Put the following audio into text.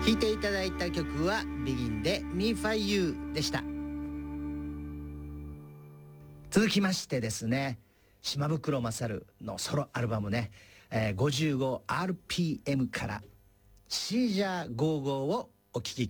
弾いていただいた曲はビギンで Me for You でした。続きましてですね、島袋勝のソロアルバムね、55RPM からシージャー55をお聴きください。